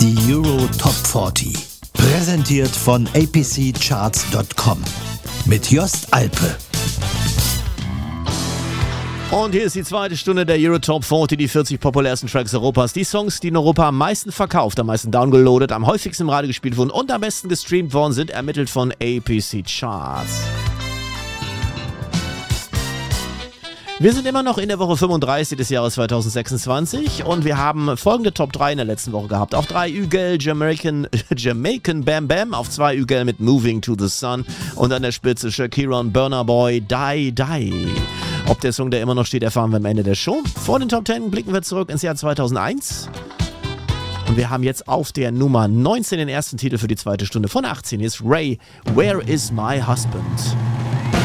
Die Euro Top 40. Präsentiert von apccharts.com. Mit Jost Alpe. Und hier ist die zweite Stunde der Euro Top 40, die 40 populärsten Tracks Europas. Die Songs, die in Europa am meisten verkauft, am meisten downgeloadet, am häufigsten im Radio gespielt wurden und am besten gestreamt worden sind, ermittelt von APC Charts. Wir sind immer noch in der Woche 35 des Jahres 2026 und wir haben folgende Top 3 in der letzten Woche gehabt. Auf 3 Ügel, Jamaican Bam Bam, auf 2 Ügel mit Moving to the Sun und an der Spitze Shakira und Burna Boy, Die Die. Ob der Song, der immer noch steht, erfahren wir am Ende der Show. Vor den Top 10 blicken wir zurück ins Jahr 2001 und wir haben jetzt auf der Nummer 19 den ersten Titel für die zweite Stunde von 18. Hier ist Ray, Where is my husband?